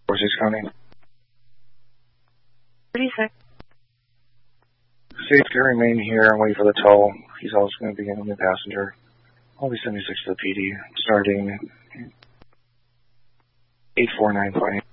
46 County. 36. Safe to remain here and wait for the tow. He's also going to be getting the passenger. I'll be 76 to the PD, starting 8495.